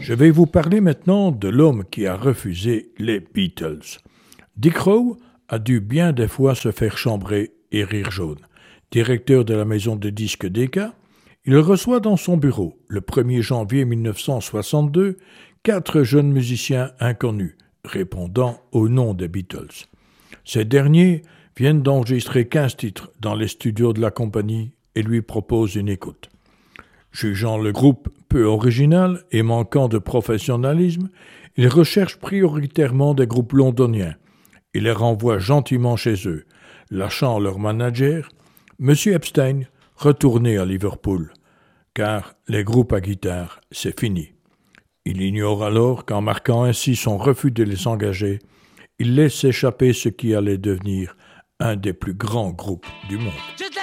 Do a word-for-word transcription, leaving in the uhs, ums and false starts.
Je vais vous parler maintenant de l'homme qui a refusé les Beatles. Dick Rowe a dû bien des fois se faire chambrer et rire jaune. Directeur de la maison de disques Decca, il reçoit dans son bureau, le premier janvier mille neuf cent soixante-deux, quatre jeunes musiciens inconnus, répondant au nom des Beatles. Ces derniers viennent d'enregistrer quinze titres dans les studios de la compagnie et lui proposent une écoute. Jugeant le groupe peu original et manquant de professionnalisme, il recherche prioritairement des groupes londoniens. Il les renvoie gentiment chez eux, lâchant leur manager, M. Epstein, retourné à Liverpool, car les groupes à guitare, c'est fini. Il ignore alors qu'en marquant ainsi son refus de les engager, il laisse échapper ce qui allait devenir un des plus grands groupes du monde.